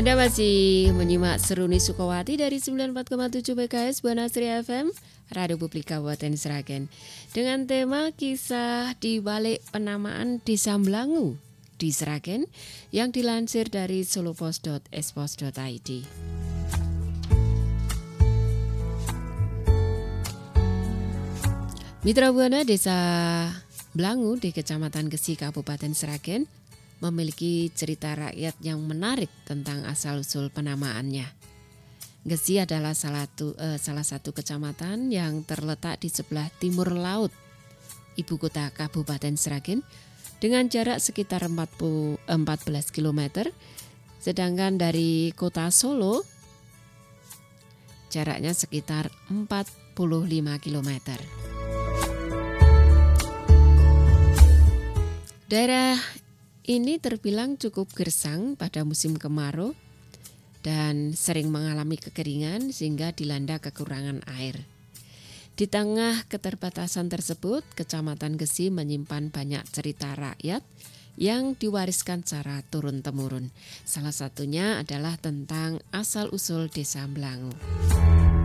Anda masih menyimak Seruni Sukawati dari 94,7 MHz Buana Asri FM, Radio Publik Kabupaten Sragen. Dengan tema kisah di balik penamaan Desa Mblangu di Sragen yang dilansir dari solopos.espos.id. Mitra Buana, Desa Mblangu di Kecamatan Gesi Kabupaten Sragen memiliki cerita rakyat yang menarik tentang asal-usul penamaannya. Gesi adalah salah satu kecamatan yang terletak di sebelah timur laut ibu kota Kabupaten Sragen dengan jarak sekitar 14 km, sedangkan dari kota Solo jaraknya sekitar 45 km. Daerah ini terbilang cukup gersang pada musim kemarau dan sering mengalami kekeringan sehingga dilanda kekurangan air. Di tengah keterbatasan tersebut, Kecamatan Gesi menyimpan banyak cerita rakyat yang diwariskan secara turun-temurun. Salah satunya adalah tentang asal-usul Desa Mblangu.